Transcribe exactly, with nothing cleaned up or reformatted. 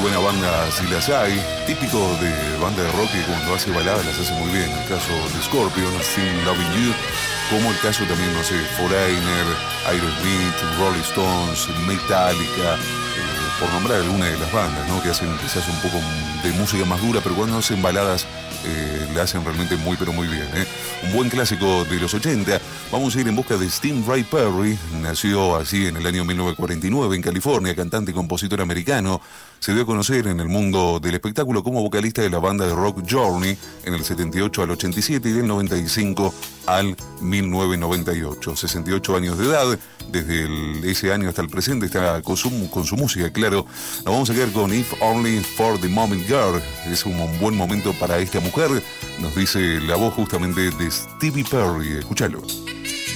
buena banda si las hay, típico de banda de rock que cuando hace baladas las hace muy bien. El caso de Scorpion, Still Loving You, como el caso también, no sé, Foreigner, Aerosmith, Rolling Stones, Metallica, eh, por nombrar alguna de las bandas, ¿no? Que hacen quizás un poco de música más dura, pero cuando hacen baladas eh, la hacen realmente muy pero muy bien, ¿eh? Un buen clásico de los ochenta. Vamos a ir en busca de Sting Ray Perry. Nació así en el año mil novecientos cuarenta y nueve en California, cantante y compositor americano. Se dio a conocer en el mundo del espectáculo como vocalista de la banda de rock Journey en el setenta y ocho al ochenta y siete y del noventa y cinco al mil novecientos noventa y ocho. sesenta y ocho años de edad. Desde el, ese año hasta el presente está con su, con su música, claro. Nos vamos a quedar con If Only for the Moment Girl. Es un buen momento para esta mujer, nos dice la voz justamente de Stevie Perry. Escúchalo.